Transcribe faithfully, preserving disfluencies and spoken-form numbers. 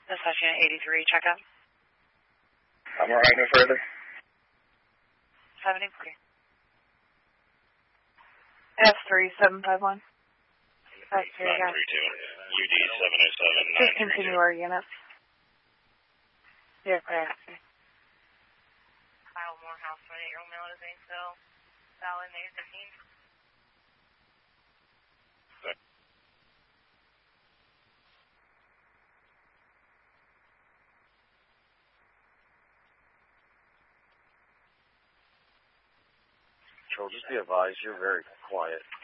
This is Unit eighty-three, check out. I'm all right, no further. seventy-three. F three seven five one. That's here you go. nine three two. U D seven oh seven. Just continue our units. Yeah, correct. Kyle Morehouse, twenty-eight-year-old male at Zanesville. Valley, May fifteenth. Control, just be advised, you're very quiet.